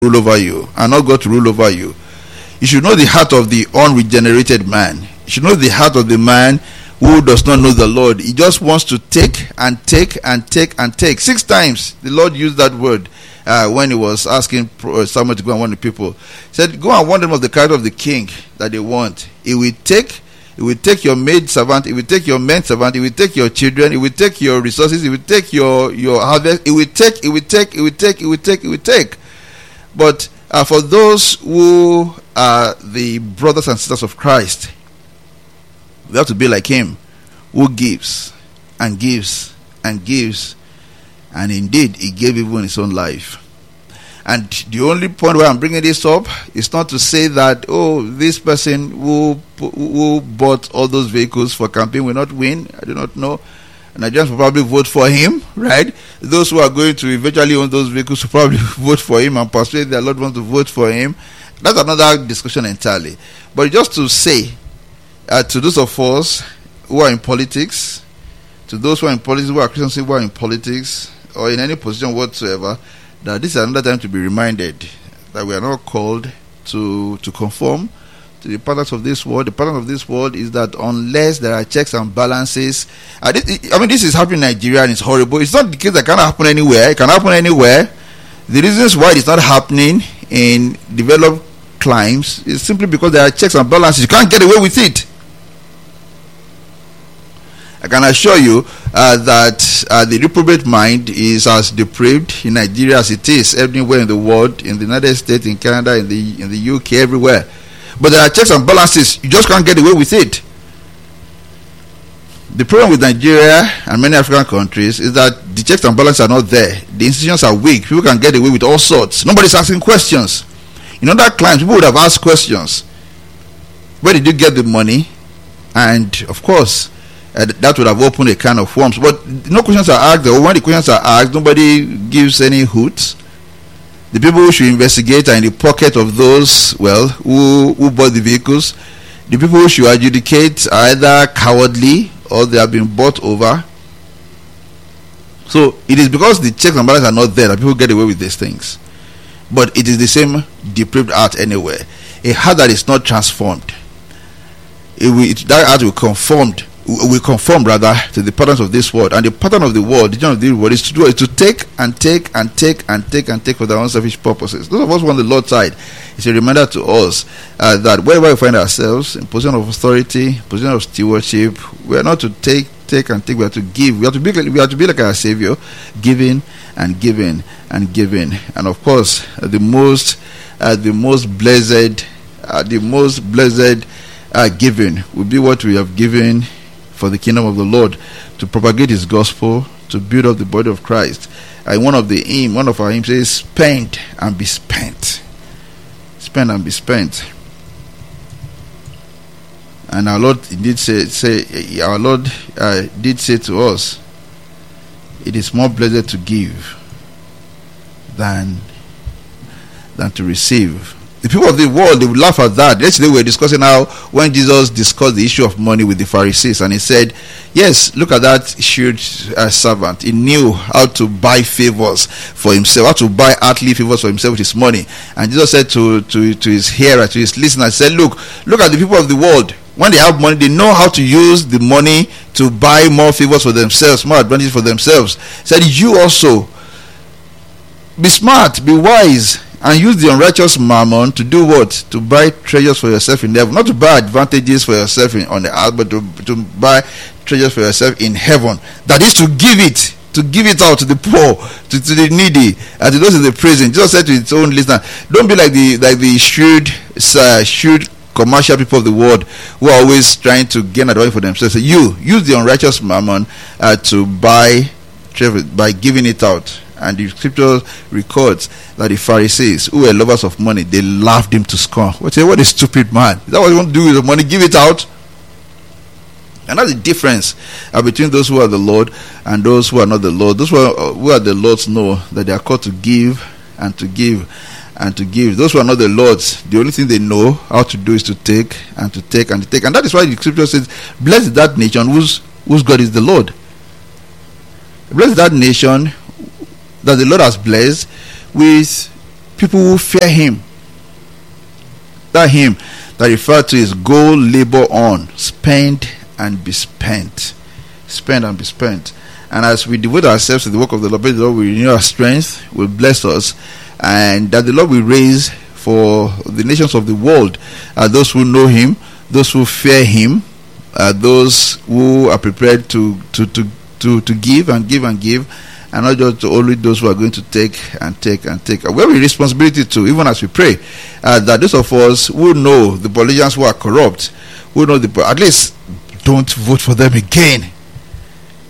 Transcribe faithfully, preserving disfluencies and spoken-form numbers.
rule over you and not God to rule over you. You should know the heart of the unregenerated man. You should know the heart of the man who does not know the Lord. He just wants to take and take and take and take. Six times the Lord used that word uh, when he was asking Samuel to go and warn the people. He said, go and warn them of the character of the king that they want. He will take He will take your maid servant, he will take your men servant, he will take your children, he will take your resources, he will take your, your harvest, he will take, he will take, he will take, he will take, he will take. But uh, for those who are the brothers and sisters of Christ, we have to be like him, who gives and gives and gives, and indeed he gave even his own life. And the only point where I'm bringing this up is not to say that, oh, this person who who bought all those vehicles for campaign will not win. I do not know. Nigerians will probably vote for him, right? Those who are going to eventually own those vehicles will probably vote for him and persuade their loved ones to vote for him. That's another discussion entirely. But just to say, uh, to those of us who are in politics, to those who are in politics, who are Christians who are in politics, or in any position whatsoever, that this is another time to be reminded that we are not called to to conform to the patterns of this world. The pattern of this world is that unless there are checks and balances, uh, this, I mean, this is happening in Nigeria and it's horrible. It's not the case that cannot happen anywhere. It can happen anywhere. The reasons why it's not happening in developed climes is simply because there are checks and balances. You can't get away with it. I can assure you uh, that uh, the reprobate mind is as depraved in Nigeria as it is everywhere in the world, in the United States, in Canada, in the in the U K, everywhere. But there are checks and balances. You just can't get away with it. The problem with Nigeria and many African countries is that the checks and balances are not there. The institutions are weak. People can get away with all sorts. Nobody's asking questions. In other climes, people would have asked questions. Where did you get the money? And of course, Uh, that would have opened a can of worms. But no questions are asked. Or when the questions are asked, nobody gives any hoots. The people who should investigate are in the pocket of those, well, who, who bought the vehicles. The people who should adjudicate are either cowardly or they have been bought over. So it is because the checks and balances are not there that people get away with these things. But it is the same depraved heart anywhere. A heart that is not transformed. It will, it, that heart will conformed we conform rather to the patterns of this world, and the pattern of the world, the genre of the world, is to do is to take and take and take and take and take for their own selfish purposes. Those of us who are on the Lord's side, it's a reminder to us uh, that wherever we find ourselves in position of authority, position of stewardship, we are not to take, take and take. We are to give. We have to be. We have to be like our Savior, giving and giving and giving. And of course, uh, the most, uh, the most blessed, uh, the most blessed uh, giving will be what we have given for the kingdom of the Lord, to propagate his gospel, to build up the body of Christ. And one of the aim, one of our aims says, spend and be spent. Spend and be spent. And our Lord did say, say our Lord uh, did say to us, it is more blessed to give than than to receive. The people of the world, they would laugh at that. Yesterday we were discussing how when Jesus discussed the issue of money with the Pharisees, and he said, yes, look at that shrewd uh, servant. He knew how to buy favors for himself, how to buy earthly favors for himself with his money. And Jesus said to, to, to his hearer, to his listener, said, look, look at the people of the world. When they have money, they know how to use the money to buy more favors for themselves, more advantages for themselves. He said, you also, be smart, be wise, and use the unrighteous mammon to do what? To buy treasures for yourself in heaven. Not to buy advantages for yourself in, on the earth, but to, to buy treasures for yourself in heaven. That is to give it. To give it out to the poor, to, to the needy, and to those in the prison. Jesus said to his own listener, don't be like the like the shrewd, uh, shrewd commercial people of the world who are always trying to gain advantage for themselves. So you, use the unrighteous mammon uh, to buy treasure by giving it out. And the scripture records that the Pharisees, who were lovers of money, they laughed him to scorn. What a, what a stupid man. Is that what you want to do with the money? Give it out. And that's the difference uh, between those who are the Lord and those who are not the Lord. Those who are, uh, who are the Lord's know that they are called to give and to give and to give. Those who are not the Lord's, the only thing they know how to do is to take and to take and to take. And that is why the scripture says, blessed is that nation whose, whose God is the Lord. Blessed is that nation that the Lord has blessed with people who fear him. That hymn that referred to is go, labor on, spend and be spent. Spend and be spent. And as we devote ourselves to the work of the Lord, the Lord will renew our strength, will bless us, and that the Lord will raise for the nations of the world uh, those who know him, those who fear him, uh, those who are prepared to, to, to, to, to give and give and give, and not just only those who are going to take and take and take. We have a responsibility to, even as we pray, uh, that those of us who know the politicians who are corrupt, who know the, at least don't vote for them again.